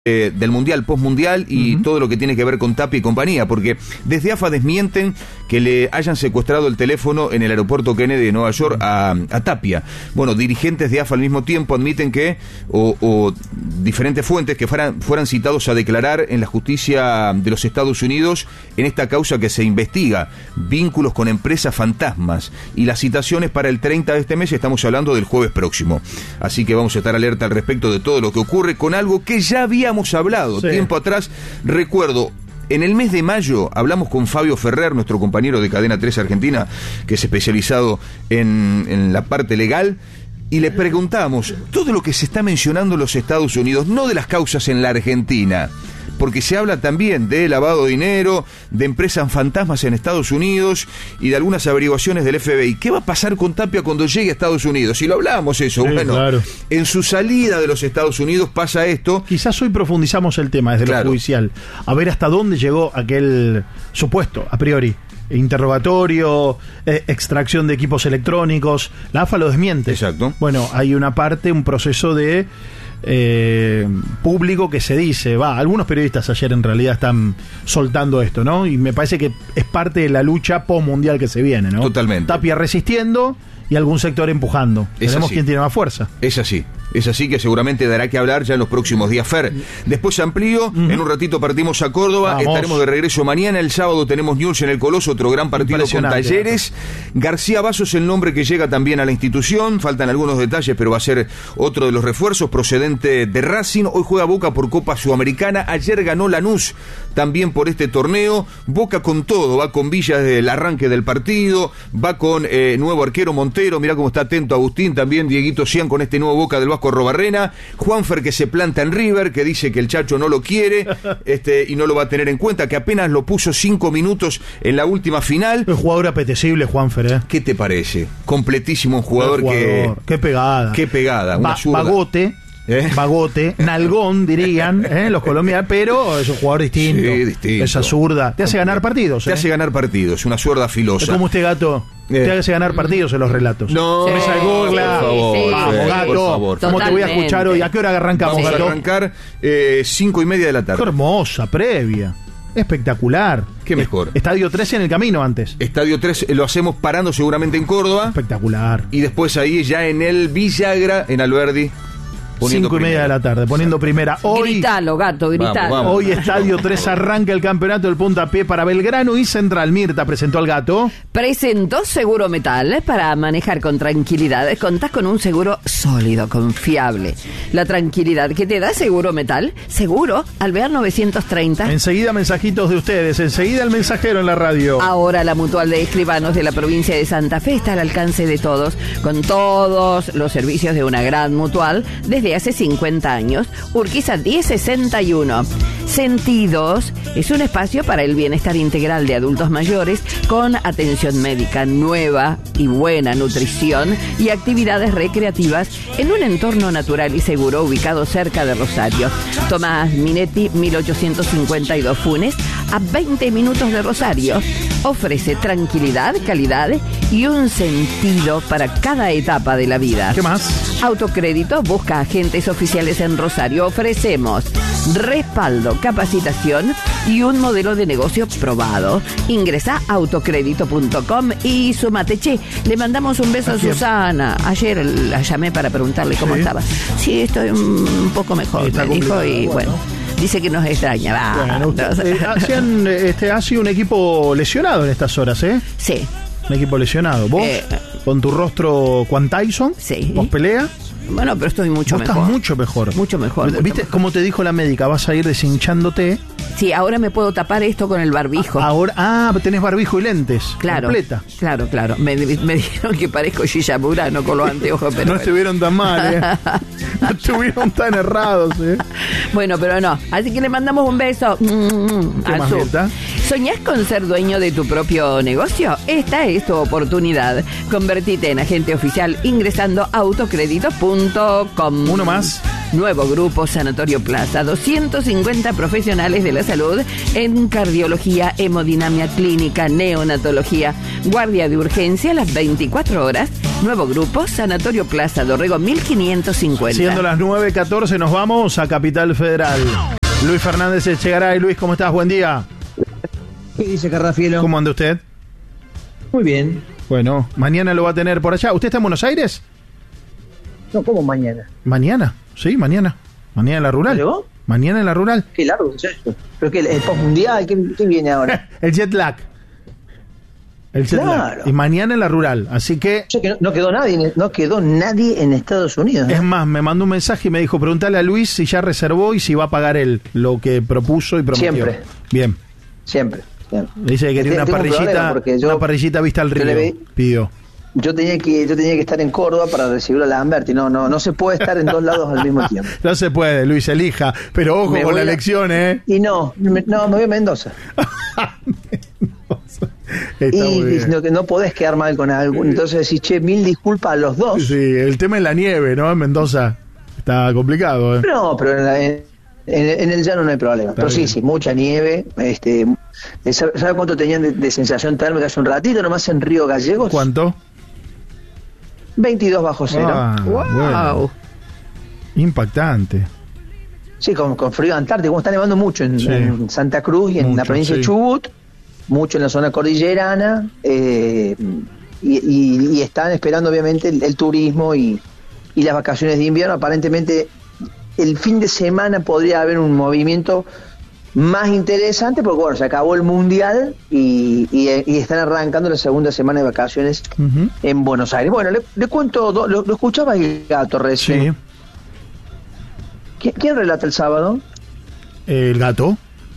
del mundial, postmundial y todo lo que tiene que ver con Tapia y compañía, porque desde AFA desmienten que le hayan secuestrado el teléfono en el aeropuerto Kennedy de Nueva York a Tapia. Bueno, dirigentes de AFA al mismo tiempo admiten que, o diferentes fuentes que fueran citados a declarar en la justicia de los Estados Unidos en esta causa que se investiga, vínculos con empresas fantasmas, y las citaciones para el 30 de este mes, estamos hablando del jueves próximo. Así que vamos a estar alerta al respecto de todo lo que ocurre con algo que ya habíamos hablado tiempo atrás. Recuerdo, en el mes de mayo hablamos con Fabio Ferrer, nuestro compañero de Cadena 3 Argentina, que es especializado en la parte legal, y le preguntamos todo lo que se está mencionando en los Estados Unidos, no de las causas en la Argentina, porque se habla también de lavado de dinero, de empresas fantasmas en Estados Unidos y de algunas averiguaciones del FBI. ¿Qué va a pasar con Tapia cuando llegue a Estados Unidos? Y lo hablábamos eso, bueno, claro. En su salida de los Estados Unidos pasa esto. Quizás hoy profundizamos el tema desde lo judicial, a ver hasta dónde llegó aquel supuesto, a priori, interrogatorio, extracción de equipos electrónicos. La AFA lo desmiente. Exacto. Bueno, hay una parte, un proceso de público que se dice, algunos periodistas ayer en realidad están soltando esto, ¿no? Y me parece que es parte de la lucha postmundial que se viene, ¿no? Totalmente. Tapia resistiendo y algún sector empujando. Veremos quién tiene más fuerza. Es así que seguramente dará que hablar ya en los próximos días, Fer. Después amplío, en un ratito partimos a Córdoba, estaremos de regreso mañana. El sábado tenemos Newell's en el Coloso, otro gran partido con Talleres. García Basso es el nombre que llega también a la institución, faltan algunos detalles, pero va a ser otro de los refuerzos procedente de Racing. Hoy juega Boca por Copa Sudamericana, ayer ganó Lanús también por este torneo. Boca con todo, va con Villa desde el arranque del partido, va con nuevo arquero Montero, mirá cómo está atento Agustín, también Dieguito Cian con este nuevo Boca del Vasco Robarrena, Juanfer que se planta en River, que dice que el Chacho no lo quiere y no lo va a tener en cuenta, que apenas lo puso 5 minutos en la última final. Un jugador apetecible, Juanfer, ¿Qué te parece? Completísimo, un jugador. Qué pegada, una zurda. Bagote, nalgón dirían los colombianos, pero es un jugador distinto. Sí, distinto. Esa zurda te hace ganar partidos. Te hace ganar partidos, una zurda filosa. Es como usted, Gato. Te hace ganar partidos en los relatos. No, me salgó, por favor, vamos, Gato. Por favor. ¿Cómo te voy a escuchar hoy? ¿A qué hora arrancamos, Gato? Vamos a arrancar 5:30 de la tarde. Qué hermosa previa. Espectacular. Qué mejor. Estadio 13 en el camino antes. Estadio 3 lo hacemos parando seguramente en Córdoba. Espectacular. Y después ahí ya en el Villagra, en Alberdi. 5:30 de la tarde, poniendo primera. Hoy, gritalo, Gato, gritalo. Vamos. Hoy Estadio 3 arranca el campeonato del puntapié para Belgrano y Central. Mirta presentó al Gato. Presentó Seguro Metal para manejar con tranquilidad. Contás con un seguro sólido, confiable. La tranquilidad que te da Seguro Metal, seguro, Alvear 930. Enseguida mensajitos de ustedes, enseguida el mensajero en la radio. Ahora la Mutual de Escribanos de la provincia de Santa Fe está al alcance de todos, con todos los servicios de una gran mutual desde hace 50 años. Urquiza 1061. Sentidos es un espacio para el bienestar integral de adultos mayores con atención médica nueva y buena nutrición y actividades recreativas en un entorno natural y seguro ubicado cerca de Rosario. Tomás Minetti, 1852 Funes, a 20 minutos de Rosario. Ofrece tranquilidad, calidad y un sentido para cada etapa de la vida. ¿Qué más? Autocrédito busca agentes oficiales en Rosario. Ofrecemos respaldo, capacitación y un modelo de negocio probado. Ingresa a autocrédito.com y sumate. Che, le mandamos un beso a Susana. Ayer la llamé para preguntarle cómo estaba. Sí, estoy un poco mejor, me dijo, y bueno. Dice que nos extraña. Ha sido un equipo lesionado en estas horas, Sí. Un equipo lesionado. ¿Vos? Con tu rostro Juan Tyson. Sí. ¿Vos pelea? Bueno, pero estoy mucho mejor. Estás mucho mejor. Mucho mejor. ¿Viste cómo te dijo la médica? Vas a ir deshinchándote. Sí, ahora me puedo tapar esto con el barbijo. Ahora, tenés barbijo y lentes. Claro. Completa. Claro. Me dijeron que parezco Gilla Murano con los anteojos, pero no estuvieron tan mal, No estuvieron tan errados, Bueno, pero no. Así que le mandamos un beso. ¿Qué más, Mirta? ¿Soñás con ser dueño de tu propio negocio? Esta es tu oportunidad. Convertite en agente oficial ingresando a autocrédito.com. Uno más. Nuevo grupo Sanatorio Plaza, 250 profesionales de la salud en cardiología, hemodinamia clínica, neonatología, guardia de urgencia a las 24 horas. Nuevo grupo Sanatorio Plaza, Dorrego 1550. Siendo las 9:14, nos vamos a Capital Federal. Luis Fernández Echegaray. Luis, ¿cómo estás? Buen día. ¿Qué dice Carrafielo? ¿Cómo anda usted? Muy bien. Bueno, mañana lo va a tener por allá. ¿Usted está en Buenos Aires? No, ¿cómo mañana? ¿Mañana? Sí, mañana. ¿Mañana en la rural? ¿Llegó? ¿Mañana en la rural? Qué largo, muchacho. ¿Pero qué? ¿El postmundial? ¿Qué viene ahora? El jet lag. El jet lag. Y mañana en la rural. Así que... No quedó nadie en Estados Unidos. Es más, me mandó un mensaje y me dijo, preguntale a Luis si ya reservó y si va a pagar él lo que propuso y prometió. Siempre. Bien. Siempre. Dice que quería una parrillita vista al río. Pidió. Yo tenía que estar en Córdoba para recibir a Lamberti. No se puede estar en dos lados al mismo tiempo. No se puede, Luis, elija. Pero ojo con la elección, ¿eh? Y me voy a Mendoza. No podés quedar mal con algo. Entonces decís, che, mil disculpas a los dos. Sí, el tema es la nieve, ¿no? En Mendoza está complicado, ¿eh? No, pero en el llano no hay problema. Pero sí, mucha nieve. ¿Sabe cuánto tenían de sensación térmica hace un ratito nomás en Río Gallegos? ¿Cuánto? 22 bajo cero. ¡Wow! Bueno. Impactante. Sí, con frío antártico. Está nevando mucho en Santa Cruz y en la provincia de Chubut, mucho en la zona cordillerana, y están esperando obviamente el turismo y las vacaciones de invierno. Aparentemente el fin de semana podría haber un movimiento más interesante porque bueno, se acabó el mundial y están arrancando la segunda semana de vacaciones en Buenos Aires. Bueno, le cuento, lo escuchaba el Gato recién. Sí. ¿Quién relata el sábado? El Gato.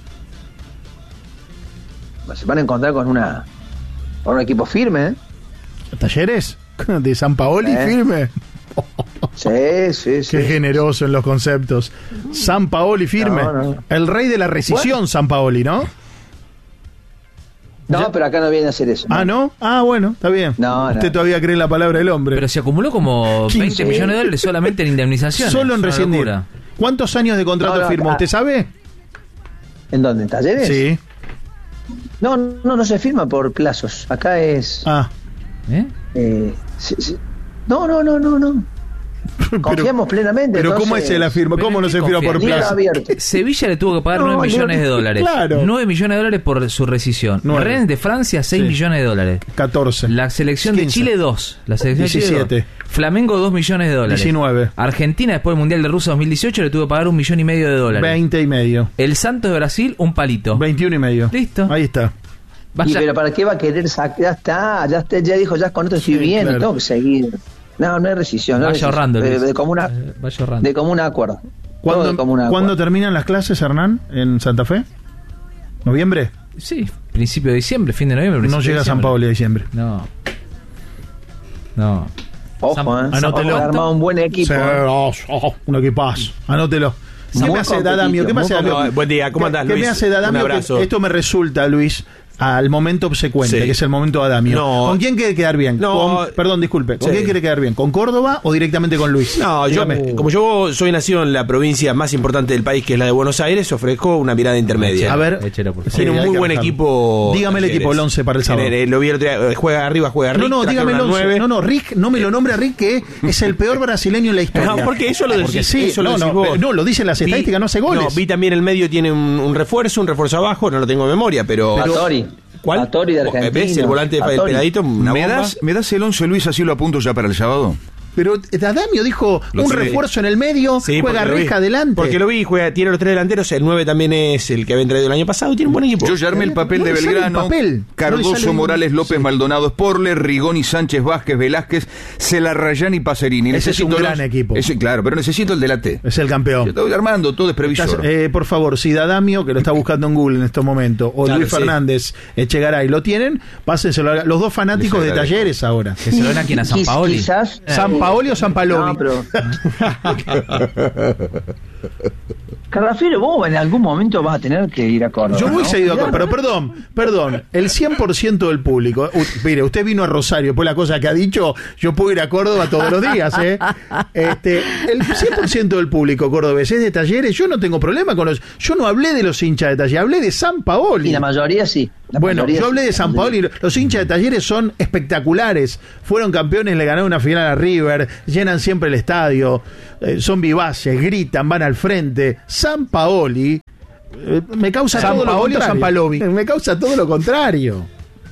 Se van a encontrar con un equipo firme, ¿eh? ¿Talleres? De San Paoli firme. Sí. Qué generoso en los conceptos. San Paoli firme. No. El rey de la rescisión, San Paoli, ¿no? No, pero acá no viene a hacer eso. Ah, ¿no? Ah, bueno, está bien. Usted todavía cree en la palabra del hombre. Pero se acumuló como 20 millones de dólares solamente en indemnizaciones. Solo en rescindir. ¿Cuántos años de contrato firmó? ¿Usted sabe? ¿En dónde? ¿En Talleres? Sí. No se firma por plazos. Acá es... Sí. No. Confiamos plenamente. Pero entonces, ¿cómo es la firma? ¿Cómo no se firma por plazo? Sevilla le tuvo que pagar 9 millones de dólares. Claro. 9 millones de dólares por su rescisión. Rennes de Francia, 6 millones de dólares. 14. La selección 15. De Chile, 2. La selección 17. De Chile, 2. Flamengo, 2 millones de dólares. 19. Argentina, después del Mundial de Rusia 2018, le tuvo que pagar 1,5 millones de dólares. 20 y medio. El Santos de Brasil, un palito. 21 y medio. Listo. Ahí está. Pero ¿para qué va a querer sacar? Ya dijo, ya con esto estoy bien, claro. Tengo que seguir. No hay rescisión. Vaya ahorrando. De común acuerdo. ¿Cuándo terminan las clases, Hernán, en Santa Fe? ¿Noviembre? Sí, principio de diciembre, fin de noviembre. No llega San Paoli a diciembre. No. Ojo, anótelo. Ha armado un buen equipo. Un equipazo. Anótelo. ¿Qué me hace Dadamio? Buen día, ¿cómo andás, Luis? ¿Qué me hace Dadamio? Esto me resulta, Luis, al momento obsecuente, que es el momento de Adamio. ¿Con quién quiere quedar bien? Perdón, disculpe. ¿Con quién quiere quedar bien? ¿Con Córdoba o directamente con Luis? No, como yo soy nacido en la provincia más importante del país, que es la de Buenos Aires, ofrezco una mirada intermedia. A ver, tiene un muy buen equipo. Dígame el equipo, el 11 para el sábado. Lo vi el otro día, juega Rick. No, dígame el 11. No, Rick, no me lo nombre a Rick, que es el peor brasileño en la historia. No, porque eso lo decís. No, lo dicen las estadísticas, no hace goles. No, vi también el medio, tiene un refuerzo abajo, no lo tengo en memoria, pero ¿cuál? Atori de Argentina. ¿Ves el volante del peladito? ¿Me das el 11, Luis, así lo apunto ya para el sábado? Pero Adamio dijo refuerzo en el medio, juega Reja adelante. Porque lo vi, tiene los 3 delanteros, el 9 también es el que había traído el año pasado, tiene un buen equipo. Yo ya armé el papel de Belgrano, Cardoso, Morales, López, Maldonado, Sporler, Rigoni, Sánchez, Vázquez, Velázquez, Celarrayán y Pacerini. Ese es un gran equipo. Claro, pero necesito el de la T. Es el campeón. Yo estoy armando, todo es previsor. Por favor, si Adamio, que lo está buscando en Google en estos momentos, o Luis Fernández Echegaray lo tienen, pásenselo a los dos fanáticos de Talleres ahora. Que se ven aquí a San Paoli. ¿San Paoli o San Palomi? No, pero... Carrafilo, vos en algún momento vas a tener que ir a Córdoba. Yo voy ¿no? seguido a Córdoba, pero perdón, el 100% del público, mire, usted vino a Rosario, pues la cosa que ha dicho, yo puedo ir a Córdoba todos los días, el 100% del público cordobés es de Talleres, yo no tengo problema con yo no hablé de los hinchas de Talleres, hablé de San Paoli. Y la mayoría sí. Bueno, yo hablé de San Paoli, los hinchas de Talleres son espectaculares, fueron campeones, le ganaron una final a River, llenan siempre el estadio, son vivaces, gritan, van al frente. San Paoli me causa San todo Paoli lo o San contrario. Palovi. Me causa todo lo contrario.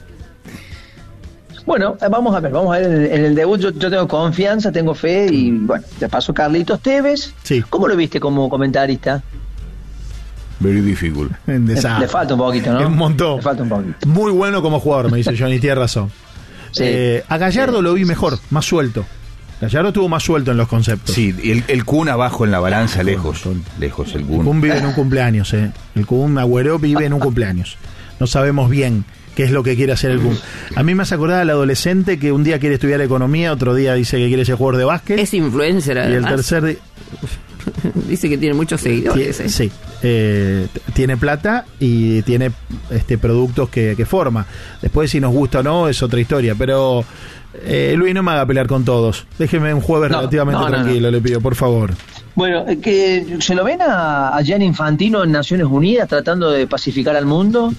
Bueno, vamos a ver en el debut yo tengo confianza, tengo fe y bueno, te paso Carlitos Tevez. Sí. ¿Cómo lo viste como comentarista? Very difficult. Le falta un poquito, ¿no? Es un montón. Le falta un poquito. Muy bueno como jugador, me dice Johnny, tiene razón. Sí. A Gallardo lo vi mejor, más suelto. Gallardo estuvo más suelto en los conceptos. Sí, y el Kun abajo en la balanza, lejos el El Kun. Kun vive en un cumpleaños, El Kun Agüero vive en un cumpleaños. No sabemos bien qué es lo que quiere hacer el Kun. A mí me hace acordar al adolescente que un día quiere estudiar economía, otro día dice que quiere ser jugador de básquet. Es influencer, Y además. el tercer Dice que tiene muchos seguidores. Sí, tiene plata y tiene productos que forma. Después si nos gusta o no es otra historia, pero Luis, no me haga pelear con todos. Déjeme un jueves relativamente tranquilo, le pido, por favor. Bueno, que ¿se lo ven a Gianni Infantino en Naciones Unidas tratando de pacificar al mundo?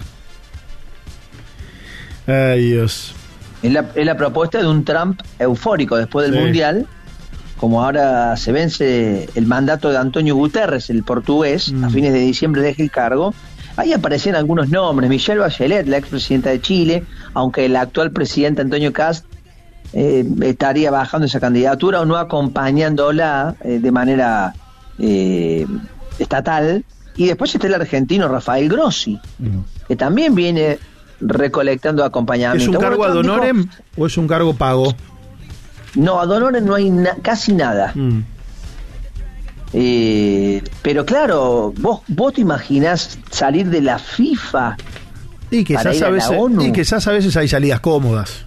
Ay, Dios. Es la propuesta de un Trump eufórico después del Mundial. Como ahora se vence el mandato de Antonio Guterres, el portugués, a fines de diciembre deja el cargo. Ahí aparecían algunos nombres: Michelle Bachelet, la expresidenta de Chile, aunque el actual presidente Antonio Kast estaría bajando esa candidatura o no acompañándola de manera estatal. Y después está el argentino Rafael Grossi, que también viene recolectando acompañamiento. ¿Es un cargo ad honorem o es un cargo pago? No, ad honorem no hay casi nada. Pero claro, vos te imaginás salir de la FIFA y quizás a veces hay salidas cómodas.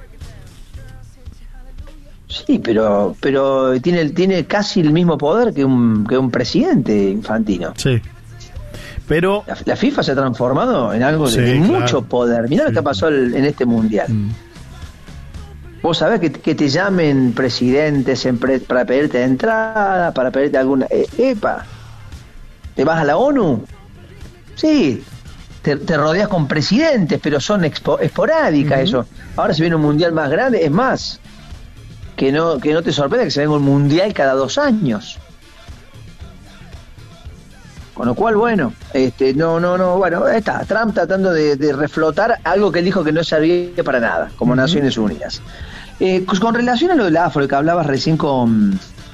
Sí, pero tiene casi el mismo poder que un presidente, Infantino. Sí. Pero la FIFA se ha transformado en algo de mucho poder. Mirá lo que pasó en este mundial. Vos sabés que te llamen presidentes para pedirte entrada, para pedirte alguna... ¿te vas a la ONU? Sí, te rodeas con presidentes, pero son esporádicas eso. Ahora se viene un mundial más grande, es más, que no te sorprenda que se venga un mundial cada 2 años. Con lo cual, bueno, bueno, está Trump tratando de reflotar algo que él dijo que no servía para nada, como Naciones Unidas. Con relación a lo del afro que hablabas recién con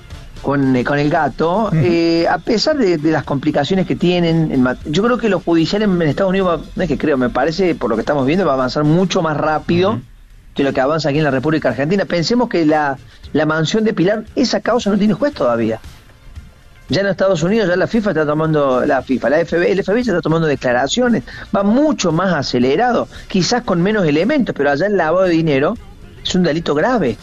el gato, a pesar de las complicaciones que tienen, yo creo que lo judicial en Estados Unidos, no es que creo, me parece, por lo que estamos viendo, va a avanzar mucho más rápido que lo que avanza aquí en la República Argentina. Pensemos que la mansión de Pilar, esa causa no tiene juez todavía. Ya en Estados Unidos, ya la FIFA está tomando, el FBI ya está tomando declaraciones, va mucho más acelerado, quizás con menos elementos, pero allá el lavado de dinero es un delito grave.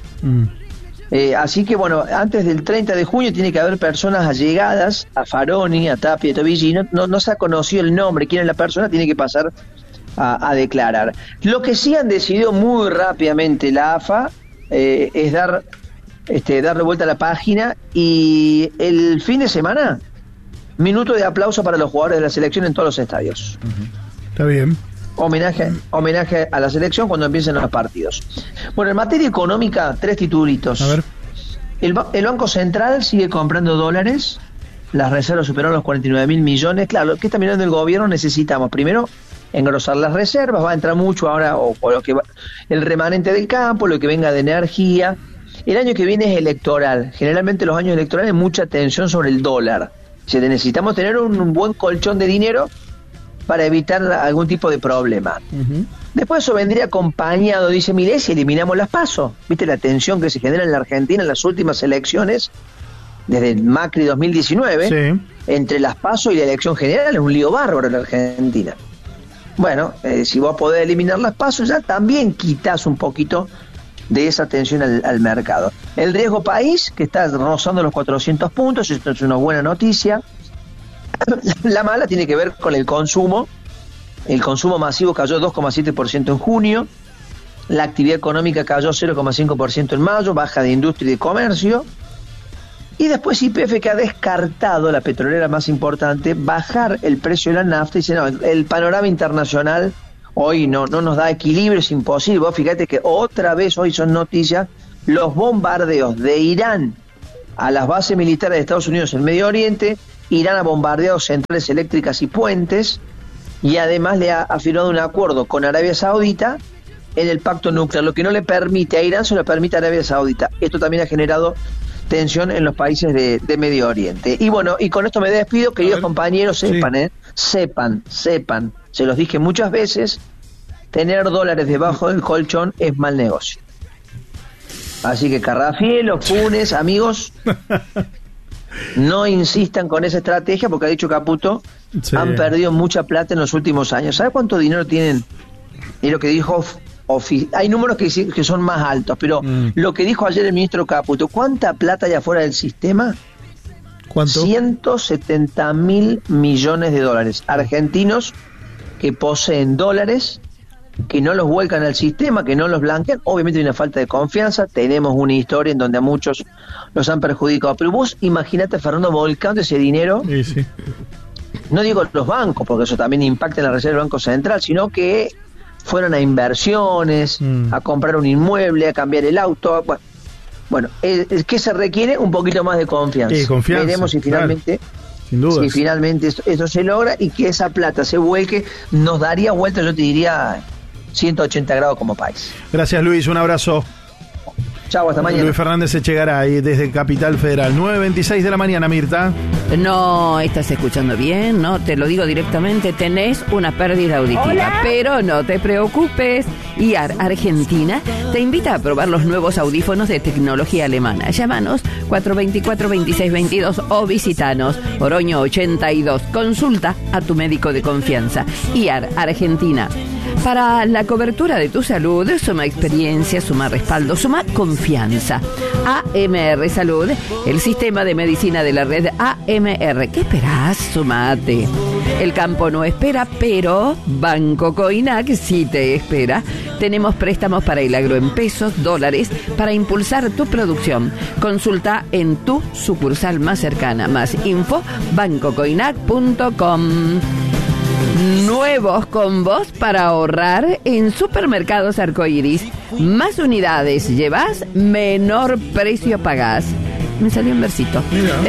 Así que bueno, antes del 30 de junio tiene que haber personas allegadas a Faroni, a Tapia, a Tobillino. No se ha conocido el nombre, quién es la persona, tiene que pasar a declarar. Lo que sí han decidido muy rápidamente la AFA es darle vuelta a la página, y el fin de semana, minuto de aplauso para los jugadores de la selección en todos los estadios. Está bien. Homenaje a la selección cuando empiecen los partidos. Bueno, en materia económica, 3 titulitos. A ver. El Banco Central sigue comprando dólares. Las reservas superaron los 49.000 millones. Claro, ¿qué está mirando el gobierno? Necesitamos primero engrosar las reservas. Va a entrar mucho ahora o lo que el remanente del campo, lo que venga de energía. El año que viene es electoral. Generalmente los años electorales mucha tensión sobre el dólar. Necesitamos tener un buen colchón de dinero para evitar algún tipo de problema. Después eso vendría acompañado, dice Milei, si eliminamos las PASO. ¿Viste la tensión que se genera en la Argentina en las últimas elecciones? Desde el Macri 2019, entre las PASO y la elección general, es un lío bárbaro en la Argentina. Bueno, si vos podés eliminar las PASO, ya también quitas un poquito de esa tensión al mercado. El riesgo país, que está rozando los 400 puntos, esto es una buena noticia. La mala tiene que ver con el consumo. El consumo masivo cayó 2,7% en junio. La actividad económica cayó 0,5% en mayo, baja de industria y de comercio. Y después YPF, que ha descartado, la petrolera más importante, bajar el precio de la nafta. Y dice, no, el panorama internacional hoy no nos da equilibrio, es imposible. Vos fíjate que otra vez hoy son noticias los bombardeos de Irán a las bases militares de Estados Unidos en Medio Oriente. Irán ha bombardeado centrales eléctricas y puentes, y además le ha firmado un acuerdo con Arabia Saudita en el pacto nuclear. Lo que no le permite a Irán se lo permite a Arabia Saudita. Esto también ha generado tensión en los países de Medio Oriente. Y bueno, y con esto me despido, queridos compañeros, sepan, se los dije muchas veces, tener dólares debajo del colchón es mal negocio. Así que Carrafielo, Funes, amigos, no insistan con esa estrategia, porque ha dicho Caputo, han perdido mucha plata en los últimos años. ¿Sabe cuánto dinero tienen? Y lo que dijo, hay números que son más altos, pero lo que dijo ayer el ministro Caputo, ¿cuánta plata hay afuera del sistema? ¿Cuánto? 170.000 millones de dólares argentinos que poseen dólares, que no los vuelcan al sistema, que no los blanquean. Obviamente hay una falta de confianza, tenemos una historia en donde a muchos los han perjudicado, pero vos imagínate, Fernando, volcando ese dinero. Sí. No digo los bancos, porque eso también impacta en la reserva del Banco Central, sino que fueron a inversiones, a comprar un inmueble, a cambiar el auto. Bueno, ¿qué se requiere? Un poquito más de confianza. Veremos si finalmente, sin duda, si finalmente esto se logra y que esa plata se vuelque. Nos daría vuelta, yo te diría, 180 grados como país. Gracias, Luis, un abrazo. Chau, hasta mañana. Luis Fernández Echegaray, desde Capital Federal. 9:26 de la mañana, Mirta. No estás escuchando bien, no, te lo digo directamente, tenés una pérdida auditiva. ¡Hola! Pero no te preocupes. IAR Argentina te invita a probar los nuevos audífonos de tecnología alemana. Llámanos 424-2622 o visitanos Oroño 82. Consulta a tu médico de confianza. IAR Argentina. Para la cobertura de tu salud, suma experiencia, suma respaldo, suma confianza. AMR Salud, el sistema de medicina de la red AMR. ¿Qué esperás? Sumate. El campo no espera, pero Banco Coinac sí te espera. Tenemos préstamos para el agro en pesos, dólares, para impulsar tu producción. Consulta en tu sucursal más cercana. Más info, bancocoinac.com. Nuevos combos para ahorrar en Supermercados Arcoiris. Más unidades llevas, menor precio pagás. Me salió un versito.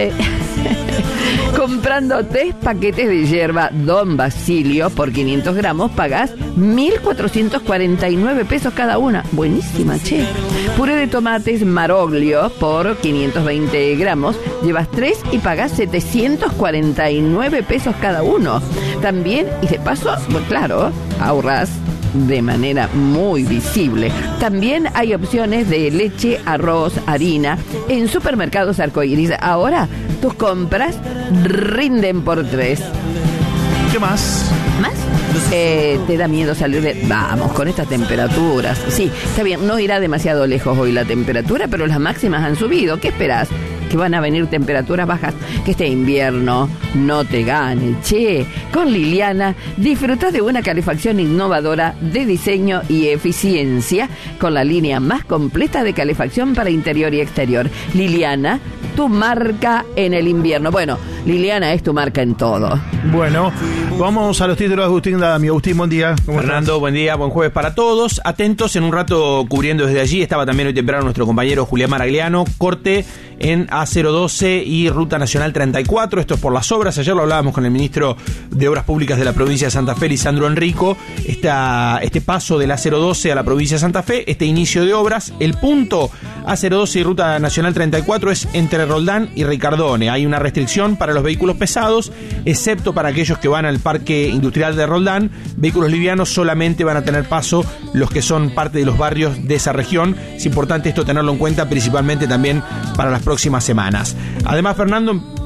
Comprando 3 paquetes de hierba Don Basilio por 500 gramos, pagás 1.449 pesos cada una. Buenísima, che. Puré de tomates Maroglio por 520 gramos, llevas 3 y pagás 749 pesos cada uno. También, y de paso, pues claro, ahorrás de manera muy visible. También hay opciones de leche, arroz, harina en Supermercados Arcoiris. Ahora tus compras rinden por 3. ¿Qué más? ¿Más? ¿Te da miedo salir de...? Vamos, con estas temperaturas. Sí, está bien, no irá demasiado lejos hoy la temperatura, pero las máximas han subido. ¿Qué esperás? Que van a venir temperaturas bajas, que este invierno no te gane. Che, con Liliana disfrutas de una calefacción innovadora de diseño y eficiencia, con la línea más completa de calefacción para interior y exterior. Liliana, tu marca en el invierno. Bueno, Liliana es tu marca en todo. Bueno, vamos a los títulos de Agustín Dami. Agustín, buen día. Fernando, buen día, buen jueves para todos. Atentos, en un rato cubriendo desde allí, estaba también hoy temprano nuestro compañero Julián Maragliano. Corte en A012 y Ruta Nacional 34, esto es por las obras. Ayer lo hablábamos con el ministro de Obras Públicas de la provincia de Santa Fe, Lisandro Enrico. Este paso de la A012 a la provincia de Santa Fe, este inicio de obras, el punto A012 y Ruta Nacional 34 es entre Roldán y Ricardone. Hay una restricción para los vehículos pesados, excepto para aquellos que van al Parque Industrial de Roldán. Vehículos livianos solamente van a tener paso los que son parte de los barrios de esa región. Es importante esto tenerlo en cuenta, principalmente también para las próximas semanas. Además, Fernando,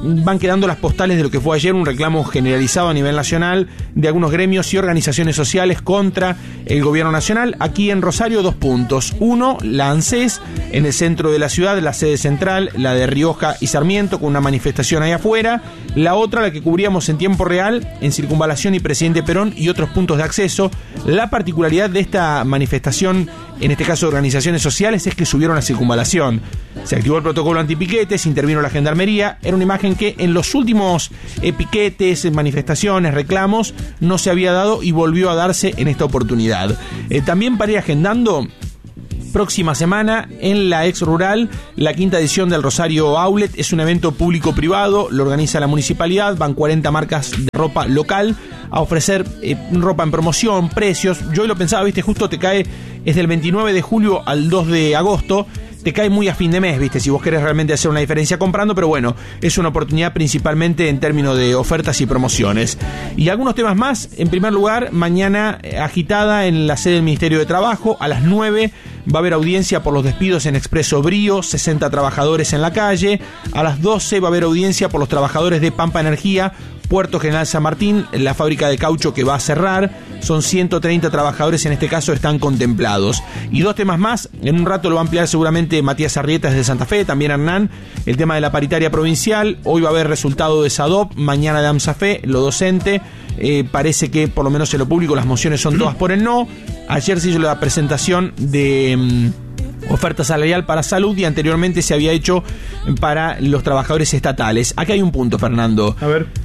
van quedando las postales de lo que fue ayer un reclamo generalizado a nivel nacional de algunos gremios y organizaciones sociales contra el gobierno nacional. Aquí en Rosario, 2 puntos. Uno, la ANSES, en el centro de la ciudad, la sede central, la de Rioja y Sarmiento, con una manifestación ahí afuera. La otra, la que cubríamos en tiempo real, en Circunvalación y Presidente Perón y otros puntos de acceso. La particularidad de esta manifestación, en este caso de organizaciones sociales, es que subieron a Circunvalación. Se activó el protocolo antipiquetes, intervino la gendarmería. Era una imagen que en los últimos piquetes, manifestaciones, reclamos, no se había dado y volvió a darse en esta oportunidad. También para ir agendando, próxima semana en la ex rural, la 5ª edición del Rosario Outlet. Es un evento público-privado, lo organiza la municipalidad, van 40 marcas de ropa local a ofrecer ropa en promoción, precios. Yo hoy lo pensaba, viste, justo te cae, es del 29 de julio al 2 de agosto, te cae muy a fin de mes, viste, si vos querés realmente hacer una diferencia comprando, pero bueno, es una oportunidad principalmente en términos de ofertas y promociones. Y algunos temas más. En primer lugar, mañana agitada en la sede del Ministerio de Trabajo, a las 9 va a haber audiencia por los despidos en Expreso Brío, 60 trabajadores en la calle. A las 12 va a haber audiencia por los trabajadores de Pampa Energía, Puerto General San Martín, la fábrica de caucho que va a cerrar. Son 130 trabajadores, en este caso están contemplados. Y 2 temas más, en un rato lo va a ampliar seguramente Matías Arrieta desde Santa Fe, también Hernán, el tema de la paritaria provincial. Hoy va a haber resultado de SADOP, mañana de AMSAFE, lo docente. Parece que por lo menos en lo público las mociones son todas por el no. Ayer se hizo la presentación de oferta salarial para salud y anteriormente se había hecho para los trabajadores estatales. Aquí hay un punto, Fernando. A ver.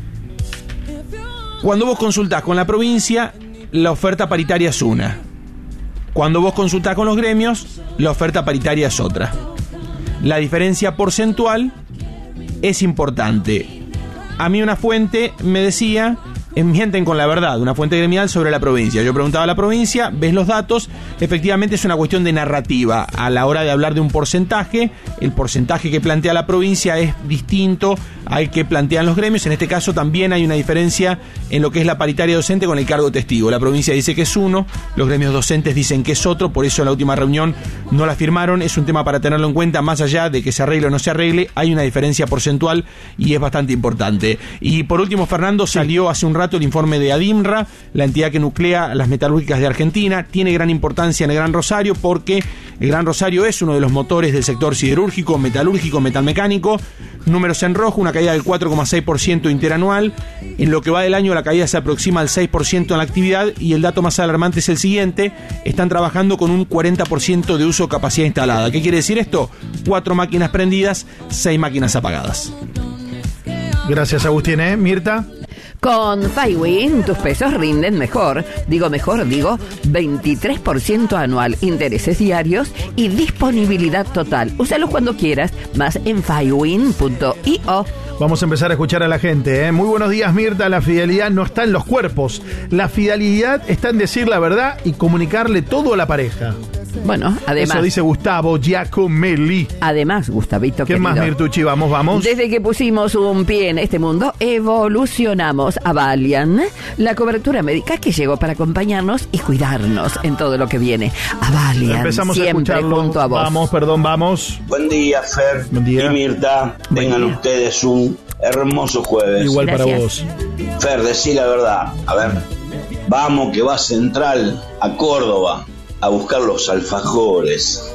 Cuando vos consultás con la provincia, la oferta paritaria es una. Cuando vos consultás con los gremios, la oferta paritaria es otra. La diferencia porcentual es importante. A mí una fuente me decía, mienten con la verdad, una fuente gremial sobre la provincia. Yo preguntaba a la provincia, ves los datos, efectivamente es una cuestión de narrativa. A la hora de hablar de un porcentaje, el porcentaje que plantea la provincia es distinto al que plantean los gremios. En este caso también hay una diferencia en lo que es la paritaria docente con el cargo testigo. La provincia dice que es uno, los gremios docentes dicen que es otro, por eso en la última reunión no la firmaron. Es un tema para tenerlo en cuenta, más allá de que se arregle o no se arregle, hay una diferencia porcentual y es bastante importante. Y por último, Fernando, salió hace un rato el informe de ADIMRA, la entidad que nuclea las metalúrgicas de Argentina. Tiene gran importancia en el Gran Rosario porque el Gran Rosario es uno de los motores del sector siderúrgico, metalúrgico, metalmecánico. Números en rojo, una caída del 4,6% interanual. En lo que va del año la caída se aproxima al 6% en la actividad y el dato más alarmante es el siguiente: están trabajando con un 40% de uso de capacidad instalada. ¿Qué quiere decir esto? 4 máquinas prendidas, 6 máquinas apagadas. Gracias, Agustín. Mirta. Con FiWin tus pesos rinden mejor. Digo 23% anual, intereses diarios y disponibilidad total. Úsalos cuando quieras, más en fiwin.io. Vamos a empezar a escuchar a la gente. Muy buenos días, Mirta. La fidelidad no está en los cuerpos. La fidelidad está en decir la verdad y comunicarle todo a la pareja. Bueno, además... Eso dice Gustavo Giacomelli. Además, Gustavito, ¿Qué querido, más, Mirtucci? Vamos. Desde que pusimos un pie en este mundo, evolucionamos. Avalian, la cobertura médica que llegó para acompañarnos y cuidarnos en todo lo que viene. Avalian, empezamos siempre a escucharlo. junto a vos. Vamos. Buen día, Fer. Buen día. Y Mirta. Tengan ustedes un hermoso jueves. Igual Gracias. para vos. Fer, decí la verdad. A ver, vamos que va Central a Córdoba a buscar los alfajores.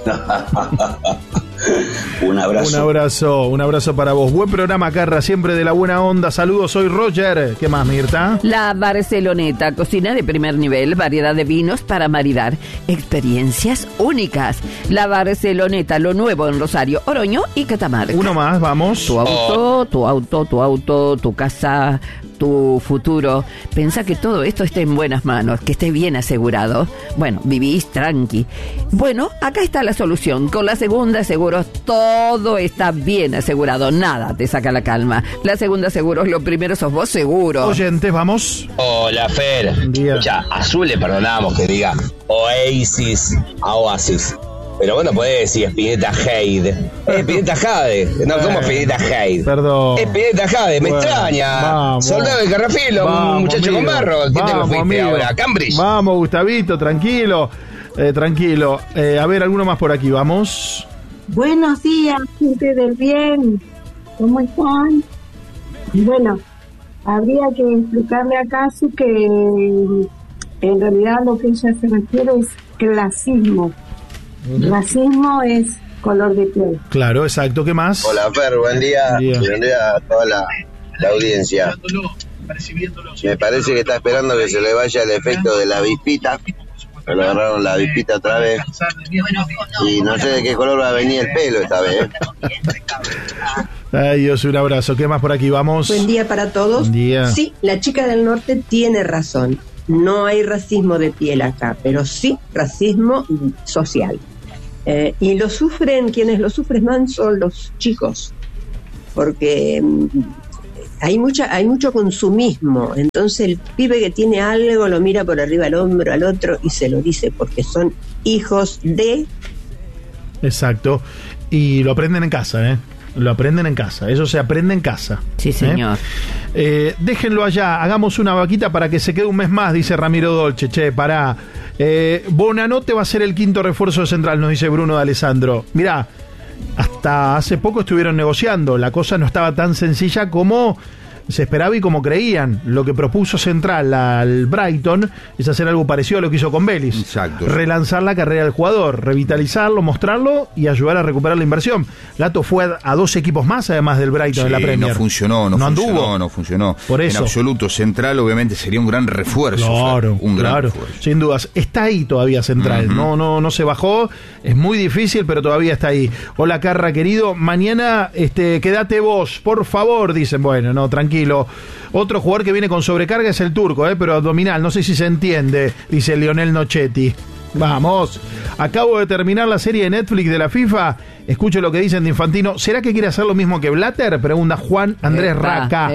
Un abrazo. Un abrazo para vos. Buen programa, Carra, siempre de la buena onda. Saludos, soy Roger. ¿Qué más, Mirta? La Barceloneta, cocina de primer nivel, variedad de vinos para maridar, experiencias únicas. La Barceloneta, lo nuevo en Rosario, Oroño y Catamarca. Uno más, vamos. Tu auto, tu casa, tu futuro. Pensá que todo esto esté en buenas manos, que esté bien asegurado. Bueno, vivís tranqui. Bueno, acá está la solución. Con la Segunda Seguros todo está bien asegurado, nada te saca la calma. La Segunda Seguros, lo primero sos vos seguro. Oyentes, vamos. Hola, Fer. Escucha, a Azul le perdonamos que diga Oasis a Oasis. Pero bueno, podés decir Spinetta Jade. Spinetta Jade. No, ¿cómo Spinetta Jade? Perdón. Spinetta Jade, me extraña. Vamos. Soldado de Carrafilo, un muchacho amigo. con barro. ¿Qué te lo fuiste Amigo. ahora? ¿Cambridge? Vamos, Gustavito, tranquilo. Tranquilo. A ver, alguno más por aquí, vamos. Buenos días, gente del bien. ¿Cómo están? Bueno, habría que explicarle a Casu que en realidad lo que ella se refiere es clasismo. Racismo es color de piel. Claro, exacto. ¿Qué más? Hola, Fer, buen día. Buen día a toda la audiencia. Me parece que está esperando que se le vaya el efecto de la avispita. Le agarraron la avispita otra vez. Y no sé de qué color va a venir el pelo esta vez. Ay, Dios, un abrazo. ¿Qué más por aquí? Vamos. Buen día para todos. Buen día. Sí, la chica del norte tiene razón. No hay racismo de piel acá, pero sí racismo social. Y lo sufren, quienes lo sufren más son los chicos, porque hay mucho consumismo. Entonces el pibe que tiene algo lo mira por arriba al hombro al otro y se lo dice porque son hijos de... Exacto. Y lo aprenden en casa, ¿eh? Lo aprenden en casa, eso se aprende en casa. Sí, señor. Déjenlo allá, hagamos una vaquita para que se quede un mes más, dice Ramiro Dolce. Che, pará. Bonanote va a ser el quinto refuerzo de Central, nos dice Bruno de Alessandro. Mirá, hasta hace poco estuvieron negociando, la cosa no estaba tan sencilla como se esperaba y como creían. Lo que propuso Central al Brighton es hacer algo parecido a lo que hizo con Vélez. Exacto. Relanzar la carrera del jugador, revitalizarlo, mostrarlo y ayudar a recuperar la inversión. Gato fue a 2 equipos más, además del Brighton en la Premier. No funcionó, no funcionó. Por eso. En absoluto, Central obviamente sería un gran refuerzo. Claro, un gran refuerzo. Sin dudas. Está ahí todavía Central. No se bajó. Es muy difícil, pero todavía está ahí. Hola, Carra, querido. Mañana quédate vos, por favor, dicen. Bueno, no, tranquilo. Otro jugador que viene con sobrecarga es el turco, pero abdominal, no sé si se entiende, dice Lionel Nochetti. Vamos, acabo de terminar la serie de Netflix de la FIFA. Escucho lo que dicen de Infantino. ¿Será que quiere hacer lo mismo que Blatter? Pregunta Juan Andrés Raca.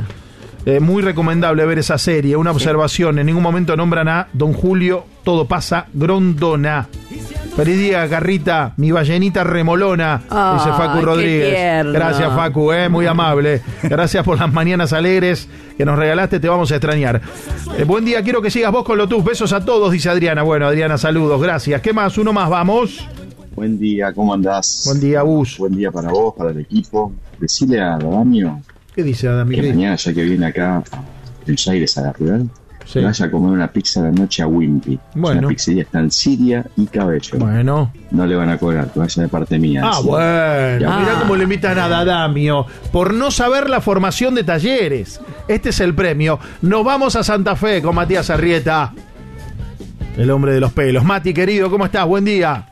Muy recomendable ver esa serie. Una observación, en ningún momento nombran a Don Julio Todo Pasa Grondona. Feliz día, Carrita, mi ballenita remolona, dice Facu Rodríguez. Gracias, Facu, muy amable. Gracias por las mañanas alegres que nos regalaste, te vamos a extrañar. Buen día, quiero que sigas vos con lo tus. Besos a todos, dice Adriana. Bueno, Adriana, saludos, gracias. ¿Qué más? Uno más, vamos. Buen día, ¿cómo andás? Buen día, Gus. Buen día para vos, para el equipo. Decile a Adamio. ¿Qué dice Adamio? Que mañana, ya que viene acá a Buenos Aires, a la rural, vaya a comer una pizza de la noche a Wimpy. Bueno. Una pizzería está en Siria y Cabello. Bueno. No le van a cobrar, que vaya de parte mía. Bueno. Mirá cómo le invitan a Adamio por no saber la formación de Talleres. Este es el premio. Nos vamos a Santa Fe con Matías Arrieta, el hombre de los pelos. Mati, querido, ¿cómo estás? Buen día.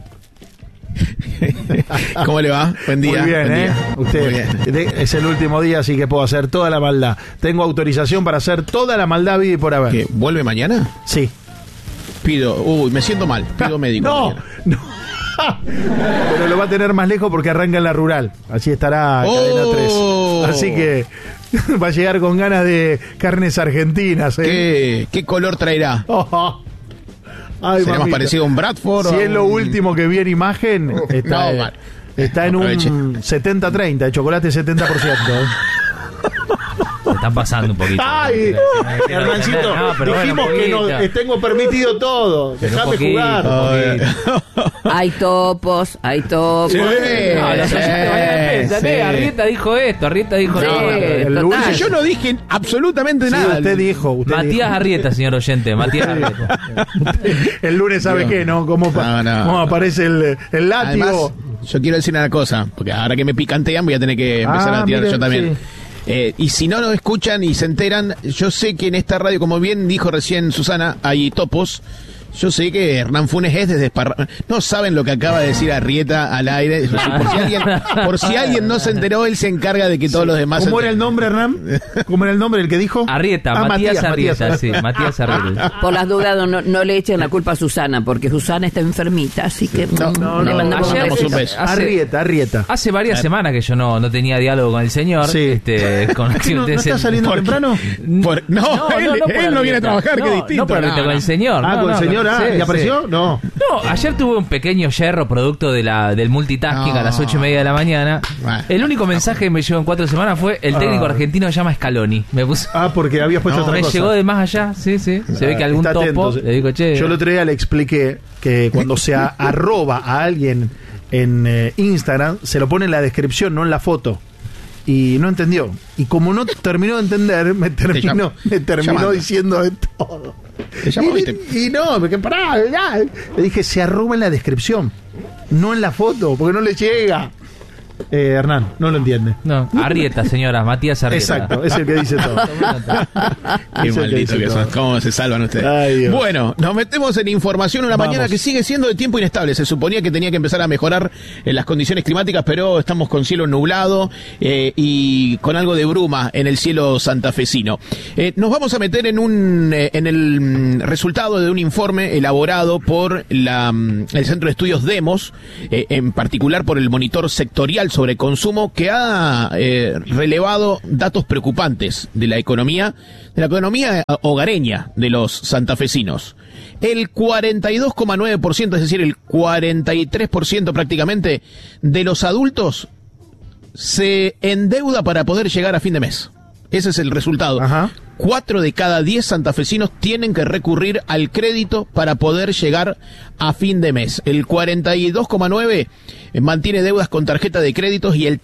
¿Cómo le va? Buen día. Muy bien, buen día. Usted Muy bien. Es el último día, así que puedo hacer toda la maldad. Tengo autorización para hacer toda la maldad vida y por haber. ¿Qué? ¿Vuelve mañana? Sí. Me siento mal. Pido médico. No. Pero lo va a tener más lejos porque arranca en la rural. Así estará Cadena 3. Así que va a llegar con ganas de carnes argentinas. ¿Qué color traerá? Ay, ¿será más parecido a un Bradford? Si es lo último que vi en imagen, está en un 70-30, de chocolate 70%. Me están pasando un poquito. Ay, Hernancito, dijimos que no, tengo permitido todo. Déjame jugar. Hay topos. Sí. Arrieta dijo esto, Arrieta dijo Yo no dije absolutamente nada. Usted dijo. Matías Arrieta, señor oyente. Matías Arrieta. El lunes, ¿sabe qué? ¿No? ¿Cómo aparece el látigo? Además, yo quiero decir una cosa, porque ahora que me picantean voy a tener que empezar a tirar yo también. Sí. Y si no nos escuchan y se enteran, yo sé que en esta radio, como bien dijo recién Susana, hay topos. Yo sé que Hernán Funes es desde no saben lo que acaba de decir Arrieta al aire. Por si alguien no se enteró, él se encarga de que todos los demás... ¿Cómo era el nombre, Hernán? ¿Cómo era el nombre el que dijo? Arrieta, Matías Arrieta. Sí, Matías Arrieta. Por las dudas no le echen la culpa a Susana, porque Susana está enfermita, así que le mandamos un beso. Arrieta. Hace varias semanas que yo no tenía diálogo con el señor. Sí. ¿No está saliendo temprano? Él no viene a trabajar, que distinto. No, con el señor. Con el señor. ¿Y apareció? No, ayer tuve un pequeño yerro producto del multitasking a las 8:30 de la mañana. El único mensaje que me llegó en 4 semanas fue: el técnico argentino se llama Scaloni. Me puso... porque habías puesto otra cosa. Me llegó de más allá, sí. Se ve que algún topo le digo, che. Yo el otro día le expliqué que cuando se arroba a alguien en Instagram, se lo pone en la descripción, no en la foto. y no entendió. Y como no terminó de entender, me terminó diciendo de todo. Y no, porque pará, ya. Le dije, se arruga en la descripción, no en la foto, porque no le llega. Hernán, no lo entiende. No, Arrieta, señora, Matías Arrieta. Exacto, es el que dice todo. Qué maldito que son. ¿Cómo se salvan ustedes? Ay, bueno, nos metemos en información una mañana que sigue siendo de tiempo inestable. Se suponía que tenía que empezar a mejorar las condiciones climáticas, pero estamos con cielo nublado y con algo de bruma en el cielo santafesino. Nos vamos a meter en el resultado de un informe elaborado por el Centro de Estudios Demos, en particular por el monitor sectorial sobre consumo, que ha relevado datos preocupantes de la economía hogareña de los santafesinos. El 42,9%, es decir, el 43% prácticamente de los adultos se endeuda para poder llegar a fin de mes. Ese es el resultado. 4 de cada 10 santafesinos tienen que recurrir al crédito para poder llegar a fin de mes. El 42,9% mantiene deudas con tarjeta de créditos y el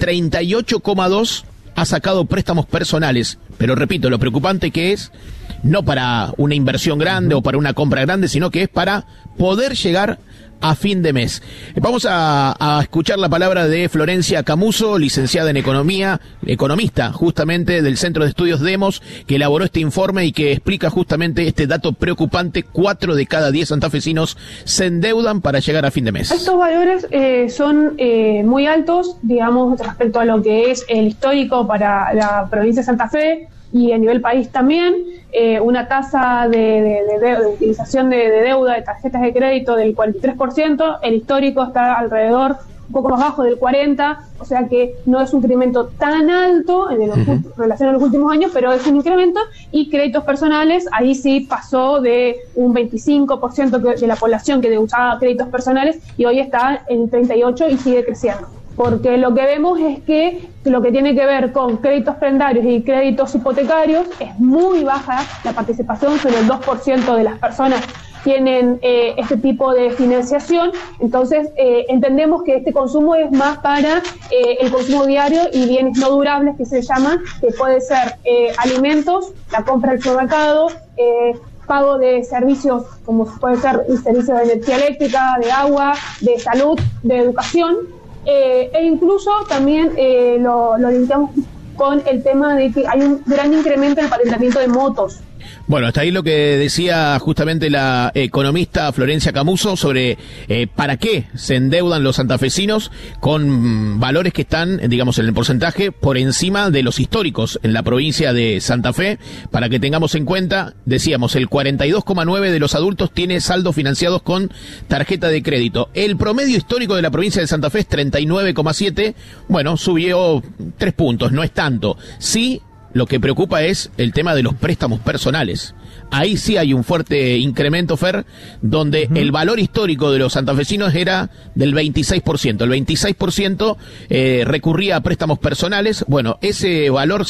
38,2% ha sacado préstamos personales. Pero repito, lo preocupante que es no para una inversión grande o para una compra grande, sino que es para poder llegar a fin de mes. Vamos a escuchar la palabra de Florencia Camuso, licenciada en Economía, economista justamente del Centro de Estudios Demos, que elaboró este informe y que explica justamente este dato preocupante: 4 de cada 10 santafesinos se endeudan para llegar a fin de mes. Estos valores son muy altos, digamos, respecto a lo que es el histórico para la provincia de Santa Fe y a nivel país también. Una tasa de utilización de deuda de tarjetas de crédito del 43%, el histórico está alrededor, un poco más bajo, del 40%, o sea que no es un incremento tan alto en relación a los últimos años, pero es un incremento. Y créditos personales, ahí sí pasó de un 25% de la población que usaba créditos personales y hoy está en 38% y sigue creciendo. Porque lo que vemos es que lo que tiene que ver con créditos prendarios y créditos hipotecarios es muy baja la participación, solo el 2% de las personas tienen este tipo de financiación. Entonces entendemos que este consumo es más para el consumo diario y bienes no durables, que se llaman, que puede ser alimentos, la compra del supermercado, pago de servicios como puede ser un servicio de energía eléctrica, de agua, de salud, de educación. E incluso también lo linkamos con el tema de que hay un gran incremento en el patentamiento de motos. Bueno, hasta ahí lo que decía justamente la economista Florencia Camuso sobre para qué se endeudan los santafesinos, con valores que están, digamos, en el porcentaje por encima de los históricos en la provincia de Santa Fe. Para que tengamos en cuenta, decíamos, el 42,9% de los adultos tiene saldos financiados con tarjeta de crédito. El promedio histórico de la provincia de Santa Fe es 39,7%. Bueno, subió 3 puntos, no es tanto. Sí. Lo que preocupa es el tema de los préstamos personales. Ahí sí hay un fuerte incremento, Fer, donde el valor histórico de los santafesinos era del 26%. El 26% recurría a préstamos personales. Bueno, ese valor,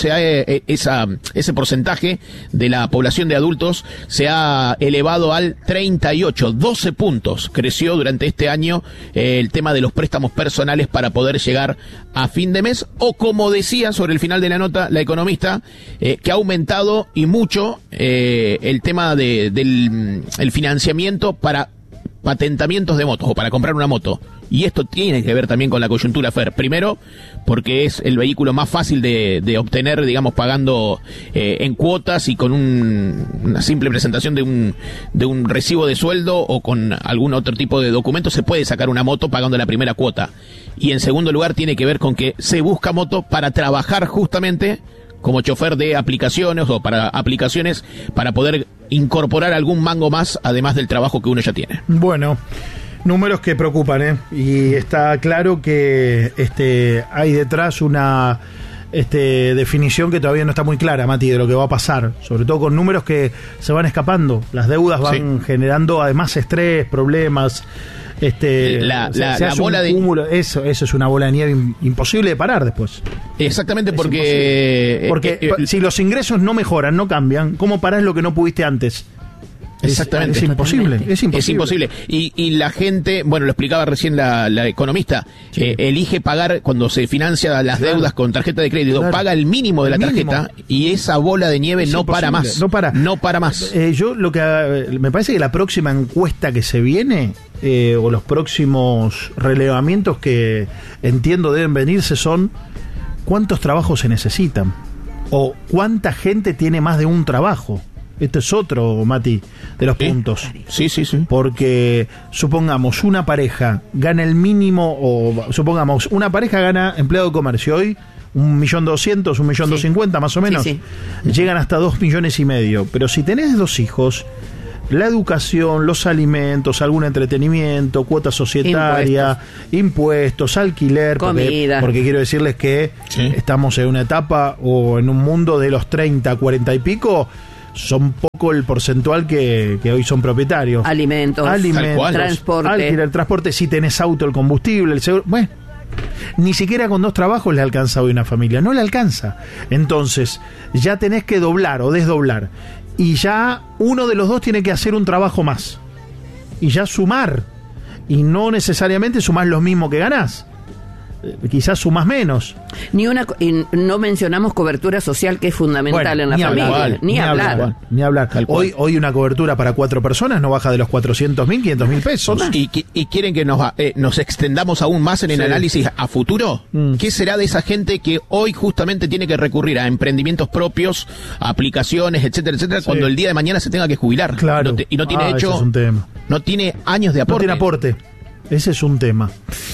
ese porcentaje de la población de adultos se ha elevado al 38%. 12 puntos creció durante este año el tema de los préstamos personales para poder llegar a fin de mes. O como decía sobre el final de la nota la economista, que ha aumentado y mucho el tema del financiamiento para patentamientos de motos o para comprar una moto. Y esto tiene que ver también con la coyuntura, Fer. Primero, porque es el vehículo más fácil de obtener, digamos, pagando en cuotas y con una simple presentación de un recibo de sueldo o con algún otro tipo de documento se puede sacar una moto pagando la primera cuota. Y en segundo lugar tiene que ver con que se busca moto para trabajar justamente como chofer de aplicaciones o para aplicaciones para poder incorporar algún mango más además del trabajo que uno ya tiene. Bueno, números que preocupan, y está claro que hay detrás una definición que todavía no está muy clara, Mati, de lo que va a pasar, sobre todo con números que se van escapando. Las deudas van generando además estrés, problemas. La bola de cúmulo, eso es una bola de nieve imposible de parar después. Exactamente, porque si los ingresos no mejoran, no cambian, ¿cómo parás lo que no pudiste antes? Exactamente. Es imposible. Es imposible. Y la gente, bueno, lo explicaba recién la economista, elige pagar cuando se financia las deudas con tarjeta de crédito, paga el mínimo de la tarjeta y esa bola de nieve no para más. No para más. Yo lo que me parece que la próxima encuesta que se viene, o los próximos relevamientos que entiendo deben venirse son cuántos trabajos se necesitan o cuánta gente tiene más de un trabajo. Este es otro, Mati, de los puntos. Sí. Porque supongamos una pareja gana el mínimo, o supongamos una pareja gana empleado de comercio hoy 1.200.000, 1.250.000 más o menos. Llegan hasta 2,5 millones. Pero si tenés 2 hijos, la educación, los alimentos, algún entretenimiento, cuota societaria, impuestos, alquiler, comida. Porque quiero decirles que estamos en una etapa o en un mundo de los 30, 40 y pico, son poco el porcentual que hoy son propietarios. Alimentos, transporte. Alquiler, transporte, si tenés auto, el combustible, el seguro. Bueno, ni siquiera con 2 trabajos le alcanza hoy una familia, no le alcanza. Entonces, ya tenés que doblar o desdoblar. Y ya uno de los dos tiene que hacer un trabajo más. Y ya sumar. Y no necesariamente sumás lo mismo que ganás. Quizás sumás menos. Y no mencionamos cobertura social, que es fundamental en la familia. Ni hablar. Hoy una cobertura para 4 personas no baja de los 400.000, 500.000 pesos. Y quieren que nos extendamos aún más en el análisis a futuro. ¿Qué será de esa gente que hoy justamente tiene que recurrir a emprendimientos propios, a aplicaciones, etcétera, cuando el día de mañana se tenga que jubilar? Claro. Y no tiene ese es un tema. No tiene años de aporte. No tiene aporte. Ese es un tema.